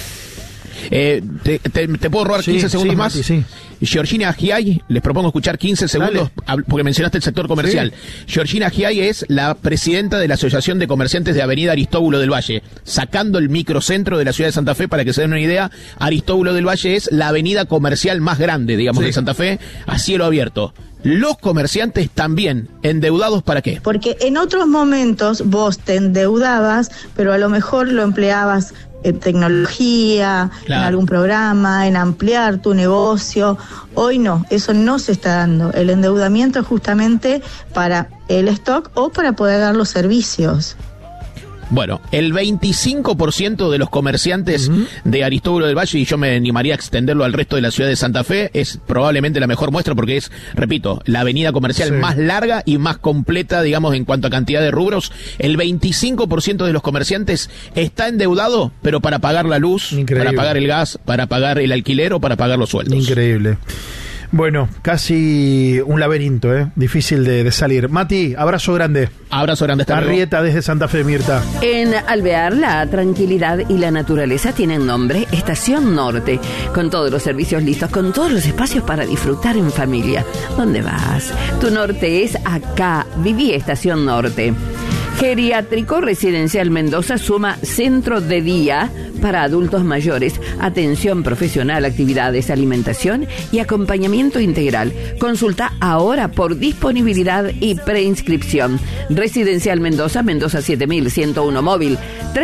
¿Te puedo robar 15 segundos más? Mati, Georgina Agiay, les propongo escuchar 15 segundos, porque mencionaste el sector comercial. Georgina Agiay es la presidenta de la Asociación de Comerciantes de Avenida Aristóbulo del Valle, sacando el microcentro de la ciudad de Santa Fe. Para que se den una idea, Aristóbulo del Valle es la avenida comercial más grande, digamos, de Santa Fe, a cielo abierto. Los comerciantes también, ¿endeudados para qué? Porque en otros momentos vos te endeudabas, pero a lo mejor lo empleabas en tecnología, en algún programa, en ampliar tu negocio. Hoy no, eso no se está dando. El endeudamiento es justamente para el stock o para poder dar los servicios. Bueno, el 25% de los comerciantes de Aristóbulo del Valle, y yo me animaría a extenderlo al resto de la ciudad de Santa Fe, es probablemente la mejor muestra porque es, repito, la avenida comercial más larga y más completa, digamos, en cuanto a cantidad de rubros. El 25% de los comerciantes está endeudado, pero para pagar la luz, para pagar el gas, para pagar el alquiler o para pagar los sueldos. Increíble. Bueno, casi un laberinto, difícil de salir. Mati, abrazo grande. Abrazo grande. Arrieta desde Santa Fe, Mirta. En Alvear, la tranquilidad y la naturaleza tienen nombre Estación Norte, con todos los servicios listos, con todos los espacios para disfrutar en familia. ¿Dónde vas? Tu norte es acá. Viví Estación Norte. Geriátrico Residencial Mendoza suma centro de día para adultos mayores, atención profesional, actividades, alimentación y acompañamiento integral. Consulta ahora por disponibilidad y preinscripción. Residencial Mendoza, Mendoza 7101 móvil,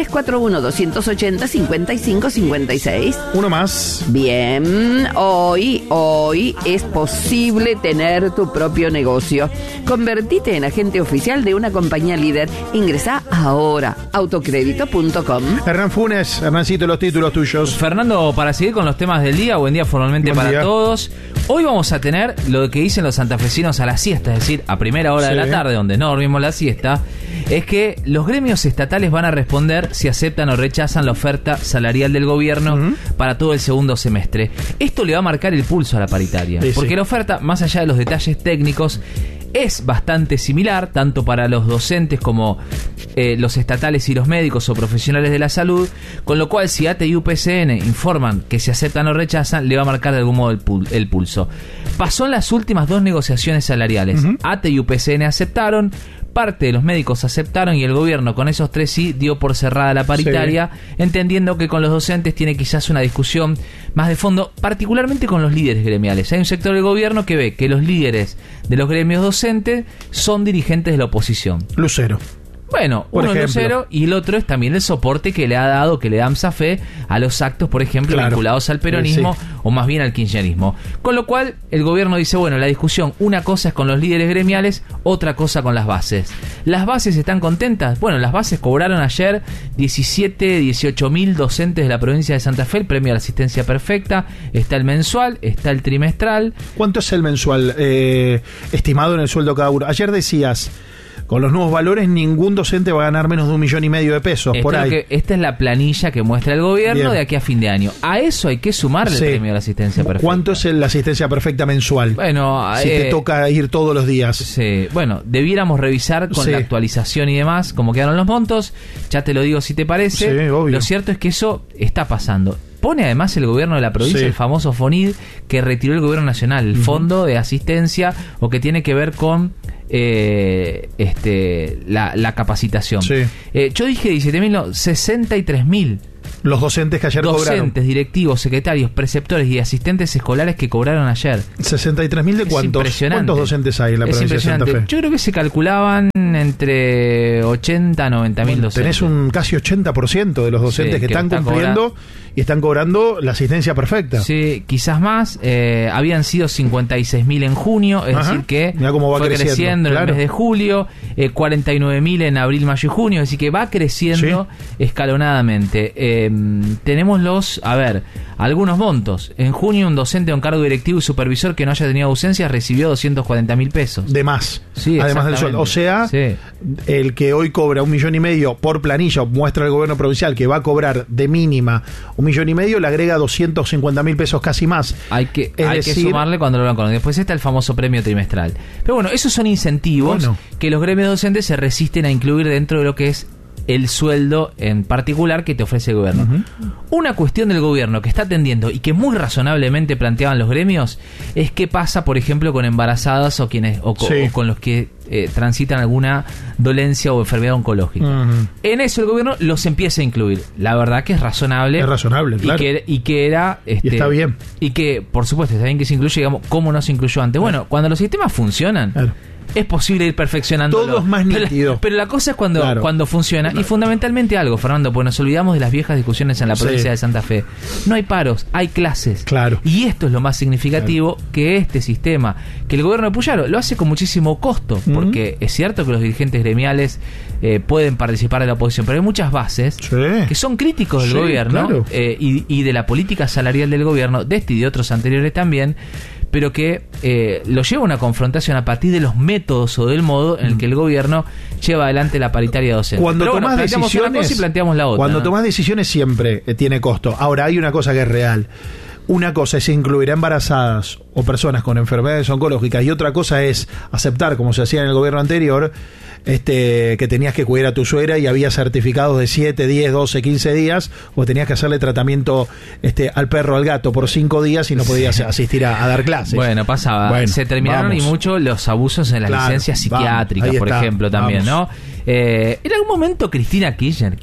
341-280-5556. Uno más. Bien, hoy es posible tener tu propio negocio. Convertite en agente oficial de una compañía líder. Ingresá ahora, autocrédito.com. Hernán Funes, Hernancito, los títulos tuyos. Fernando, para seguir con los temas del día, buen día formalmente para todos. Hoy vamos a tener lo que dicen los santafesinos a la siesta, es decir, a primera hora de la tarde, donde no dormimos la siesta, es que los gremios estatales van a responder si aceptan o rechazan la oferta salarial del gobierno para todo el segundo semestre. Esto le va a marcar el pulso a la paritaria, porque la oferta, más allá de los detalles técnicos, es bastante similar, tanto para los docentes como los estatales y los médicos o profesionales de la salud, con lo cual si ATE y UPCN informan que se aceptan o rechazan, le va a marcar de algún modo el pulso. Pasó en las últimas 2 negociaciones salariales. ATE y UPCN aceptaron, parte de los médicos aceptaron y el gobierno con esos 3 sí dio por cerrada la paritaria, entendiendo que con los docentes tiene quizás una discusión más de fondo, particularmente con los líderes gremiales. Hay un sector del gobierno que ve que los líderes de los gremios docentes son dirigentes de la oposición. Lucero. Bueno, por uno es ejemplo. lucero y el otro es también el soporte que le ha dado, que le da AMSAFE a los actos, por ejemplo, vinculados al peronismo o más bien al kirchnerismo. Con lo cual, el gobierno dice, bueno, la discusión, una cosa es con los líderes gremiales, otra cosa con las bases. ¿Las bases están contentas? Bueno, las bases cobraron ayer 18.000 docentes de la provincia de Santa Fe el premio a la asistencia perfecta. Está el mensual, está el trimestral. ¿Cuánto es el mensual estimado en el sueldo cada uno? Ayer decías, con los nuevos valores, ningún docente va a ganar menos de 1,5 millones de pesos. Por ahí. Esta es la planilla que muestra el gobierno. Bien. De aquí a fin de año. A eso hay que sumarle el premio a la asistencia perfecta. ¿Cuánto es la asistencia perfecta mensual? Bueno, si te toca ir todos los días. Sí, bueno, debiéramos revisar con la actualización y demás cómo quedaron los montos. Ya te lo digo si te parece. Sí, obvio. Lo cierto es que eso está pasando. Pone además el gobierno de la provincia el famoso FONID que retiró el gobierno nacional, el fondo de asistencia o que tiene que ver con la capacitación. Yo dije 17.000, no, 63.000. Los docentes que ayer cobraron. Docentes, directivos, secretarios, preceptores y asistentes escolares que cobraron ayer. ¿63.000 de cuántos? Impresionante. ¿Cuántos docentes hay en la provincia de Santa Fe? Yo creo que se calculaban entre 80 a 90.000 docentes. Tenés un casi 80% de los docentes que están cumpliendo y están cobrando la asistencia perfecta. Sí, quizás más. Habían sido 56.000 en junio, es decir que fue creciendo en el mes de julio, 49.000 en abril, mayo y junio, es decir que va creciendo escalonadamente. Tenemos algunos montos. En junio, un docente con cargo directivo y supervisor que no haya tenido ausencias recibió 240.000 pesos. De más. Sí, además del sueldo. O sea, el que hoy cobra 1,5 millones por planilla, muestra el gobierno provincial que va a cobrar de mínima 1,5 millones, le agrega 250.000 pesos casi más. Hay que sumarle cuando lo hablan. Después está el famoso premio trimestral. Pero bueno, esos son incentivos que los gremios docentes se resisten a incluir dentro de lo que es el sueldo en particular que te ofrece el gobierno. Una cuestión del gobierno que está atendiendo y que muy razonablemente planteaban los gremios es qué pasa, por ejemplo, con embarazadas o con los que transitan alguna dolencia o enfermedad oncológica. En eso el gobierno los empieza a incluir. La verdad que es razonable. Es razonable, claro. Y que era... y está bien. Y que, por supuesto, está bien que se incluya, digamos, ¿cómo no se incluyó antes? Bueno, cuando los sistemas funcionan... Es posible ir perfeccionándolo. Todo es más nítido. Pero la cosa es cuando funciona. Y fundamentalmente algo, Fernando, pues nos olvidamos de las viejas discusiones en la provincia de Santa Fe. No hay paros, hay clases. Claro. Y esto es lo más significativo, que este sistema, que el gobierno de Puyaro lo hace con muchísimo costo, porque es cierto que los dirigentes gremiales pueden participar de la oposición, pero hay muchas bases que son críticos del gobierno y de la política salarial del gobierno, de este y de otros anteriores también, pero que lo lleva a una confrontación a partir de los métodos o del modo en el que el gobierno lleva adelante la paritaria docente. Cuando tomás decisiones, una cosa y planteamos la otra. Cuando tomás decisiones siempre tiene costo. Ahora, hay una cosa que es real. Una cosa es incluir a embarazadas o personas con enfermedades oncológicas y otra cosa es aceptar, como se hacía en el gobierno anterior, que tenías que cuidar a tu suegra y había certificados de 7, 10, 12, 15 días, o tenías que hacerle tratamiento al perro, al gato por 5 días y no podías asistir a dar clases. Bueno, pasaba. Se terminaron y mucho los abusos en las licencias psiquiátricas, por ejemplo, también, ¿no? En algún momento Cristina Kirchner,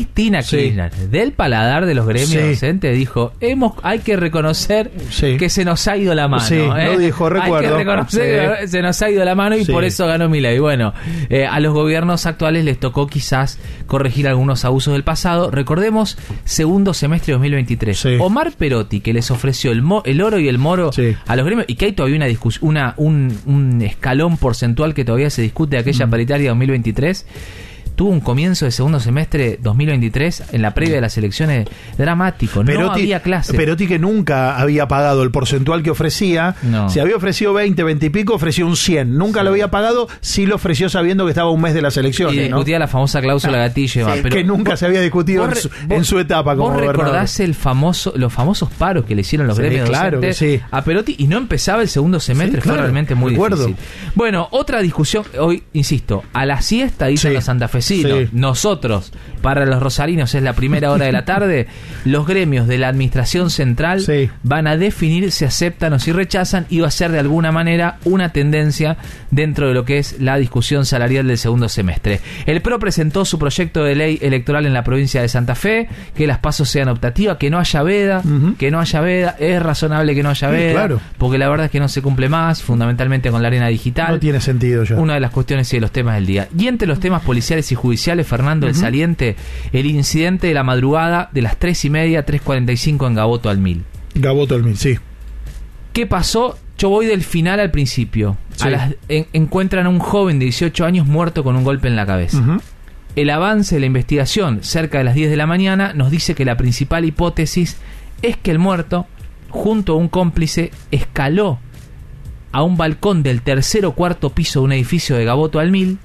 del paladar de los gremios docentes, dijo, hay que reconocer que se nos ha ido la mano. Lo dijo, recuerdo. Hay que reconocer que se nos ha ido la mano y por eso ganó Milei. Bueno, a los gobiernos actuales les tocó quizás corregir algunos abusos del pasado. Recordemos, segundo semestre de 2023. Omar Perotti, que les ofreció el oro y el moro a los gremios, y que hay todavía una discusión, un escalón porcentual que todavía se discute de aquella paritaria 2023. Tuvo un comienzo de segundo semestre 2023 en la previa de las elecciones dramático. No había clase. Perotti, que nunca había pagado el porcentual que ofrecía. Si había ofrecido 20 y pico, ofreció un 100. Nunca lo había pagado, sí lo ofreció sabiendo que estaba un mes de las elecciones. Y discutía la famosa cláusula gatillo. Pero que nunca se había discutido en su etapa como gobernador. ¿Vos recordás los famosos paros que le hicieron los gremios docentes a Perotti y no empezaba el segundo semestre? Fue realmente muy difícil. Bueno, otra discusión. Hoy, insisto, a la siesta dicen los santafesinos. Nosotros, para los rosarinos es la primera hora de la tarde. Los gremios de la administración central van a definir si aceptan o si rechazan, y va a ser de alguna manera una tendencia dentro de lo que es la discusión salarial del segundo semestre. El PRO presentó su proyecto de ley electoral en la provincia de Santa Fe, que las pasos sean optativas, que no haya veda, es razonable que no haya veda, porque la verdad es que no se cumple más, fundamentalmente con la arena digital. No tiene sentido ya. Una de las cuestiones y de los temas del día. Y entre los temas policiales y y judiciales, Fernando del Saliente, el incidente de la madrugada de las 3:30, 3:45 en Gaboto al Mil. Gaboto al Mil, sí. ¿Qué pasó? Yo voy del final al principio. Sí. Encuentran a un joven de 18 años muerto con un golpe en la cabeza. El avance de la investigación, cerca de las 10 de la mañana, nos dice que la principal hipótesis es que el muerto, junto a un cómplice, escaló a un balcón del tercer o cuarto piso de un edificio de Gaboto al Mil,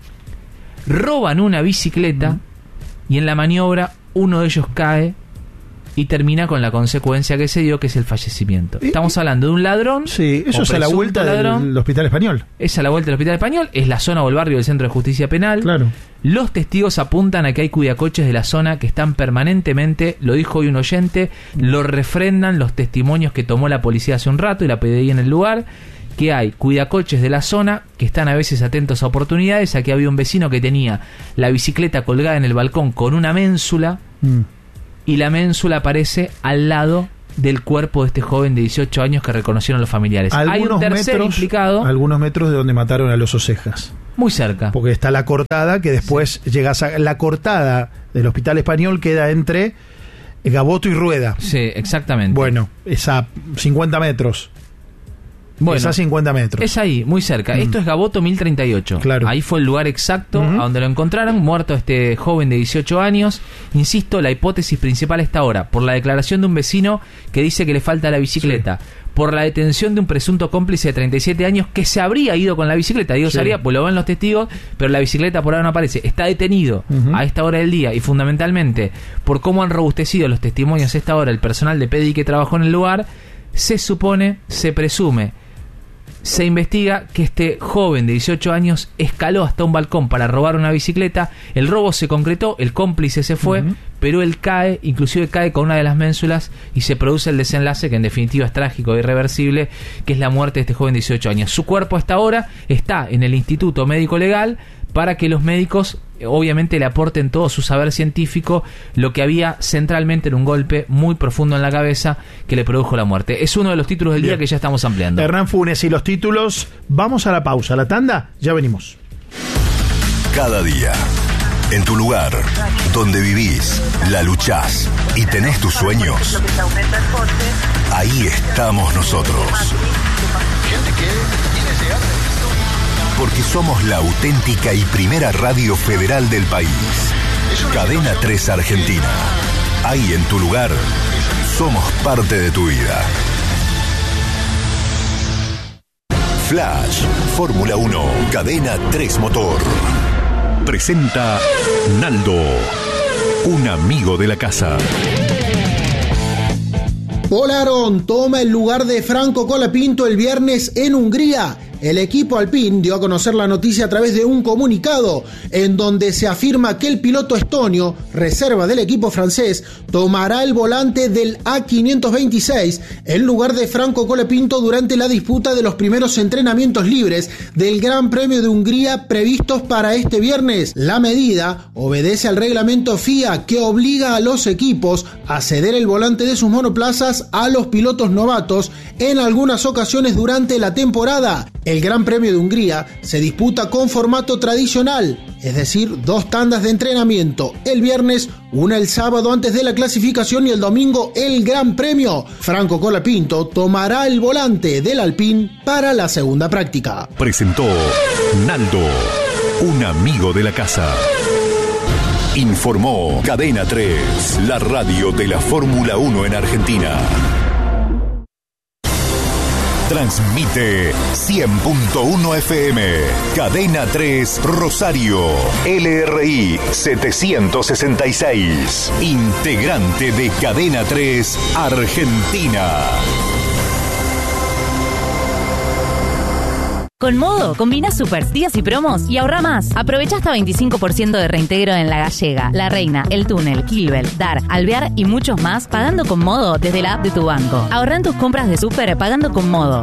roban una bicicleta y en la maniobra uno de ellos cae y termina con la consecuencia que se dio, que es el fallecimiento. Estamos hablando de un ladrón. Sí, eso es a la vuelta del Hospital Español. Es a la vuelta del Hospital Español, es la zona o el barrio del Centro de Justicia Penal. Claro. Los testigos apuntan a que hay cuidacoches de la zona que están permanentemente, lo dijo hoy un oyente, lo refrendan los testimonios que tomó la policía hace un rato y la PDI en el lugar, que hay cuidacoches de la zona que están a veces atentos a oportunidades. Aquí había un vecino que tenía la bicicleta colgada en el balcón con una ménsula, y la ménsula aparece al lado del cuerpo de este joven de 18 años que reconocieron los familiares. Hay un tercer implicado. Algunos metros de donde mataron a los Osejas. Muy cerca. Porque está la cortada, que después llegas a... La cortada del Hospital Español queda entre Gaboto y Rueda. Sí, exactamente. Bueno, es a 50 metros. Bueno, es a 50 metros. Es ahí, muy cerca. Esto es Gaboto 1038. Claro. Ahí fue el lugar exacto a donde lo encontraron, muerto este joven de 18 años. Insisto, la hipótesis principal está ahora por la declaración de un vecino que dice que le falta la bicicleta, por la detención de un presunto cómplice de 37 años que se habría ido con la bicicleta. Digo, sabría, pues lo ven los testigos, pero la bicicleta por ahora no aparece. Está detenido a esta hora del día, y fundamentalmente por cómo han robustecido los testimonios a esta hora el personal de PDI que trabajó en el lugar. Se supone, se presume, se investiga que este joven de 18 años escaló hasta un balcón para robar una bicicleta. El robo se concretó, el cómplice se fue, pero él cae, inclusive cae con una de las ménsulas, y se produce el desenlace que en definitiva es trágico e irreversible, que es la muerte de este joven de 18 años. Su cuerpo hasta ahora está en el Instituto Médico Legal para que los médicos obviamente le aporten todo su saber científico, lo que había centralmente en un golpe muy profundo en la cabeza que le produjo la muerte. Es uno de los títulos del día que ya estamos ampliando. Hernán Funes y los títulos. Vamos a la pausa, a la tanda, ya venimos. Cada día, en tu lugar, donde vivís, la luchás y tenés tus sueños, ahí estamos nosotros. Porque somos la auténtica y primera radio federal del país. Cadena 3 Argentina. Ahí en tu lugar, somos parte de tu vida. Flash, Fórmula 1, Cadena 3 Motor. Presenta Naldo, un amigo de la casa. Polaron toma el lugar de Franco Colapinto el viernes en Hungría. El equipo Alpine dio a conocer la noticia a través de un comunicado en donde se afirma que el piloto estonio, reserva del equipo francés, tomará el volante del A526 en lugar de Franco Colapinto durante la disputa de los primeros entrenamientos libres del Gran Premio de Hungría previstos para este viernes. La medida obedece al reglamento FIA que obliga a los equipos a ceder el volante de sus monoplazas a los pilotos novatos en algunas ocasiones durante la temporada. El Gran Premio de Hungría se disputa con formato tradicional, es decir, 2 tandas de entrenamiento. El viernes, una el sábado antes de la clasificación y el domingo el Gran Premio. Franco Colapinto tomará el volante del Alpine para la segunda práctica. Presentó Naldo, un amigo de la casa. Informó Cadena 3, la radio de la Fórmula 1 en Argentina. Transmite 100.1 FM, Cadena 3 Rosario, LRI 766, integrante de Cadena 3 Argentina. Con Modo, combina super días y promos y ahorra más. Aprovecha hasta 25% de reintegro en La Gallega, La Reina, El Túnel, Kilbel, Dar, Alvear y muchos más pagando con Modo desde la app de tu banco. Ahorra en tus compras de súper pagando con Modo.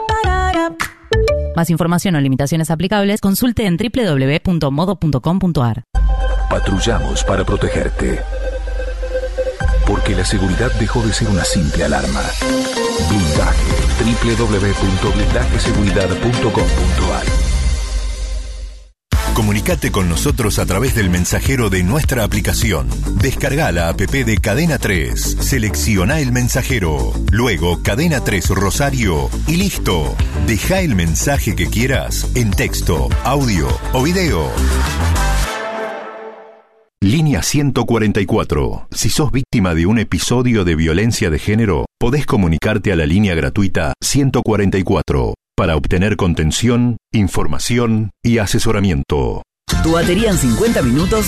Más información o limitaciones aplicables, consulte en www.modo.com.ar. Patrullamos para protegerte. Porque la seguridad dejó de ser una simple alarma. Blindaje. www.blindajeseguridad.com.ar. Comunicate con nosotros a través del mensajero de nuestra aplicación. Descarga la app de Cadena 3, selecciona el mensajero, luego Cadena 3 Rosario y listo. Deja el mensaje que quieras en texto, audio o video. Línea 144. Si sos víctima de un episodio de violencia de género, podés comunicarte a la línea gratuita 144 para obtener contención, información y asesoramiento. Tu batería en 50 minutos